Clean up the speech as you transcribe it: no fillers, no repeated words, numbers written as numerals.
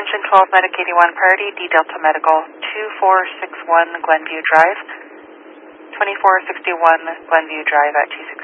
Attention 12 Medic 81 Priority, D Delta Medical 2461 Glenview Drive, 2461 Glenview Drive at 262.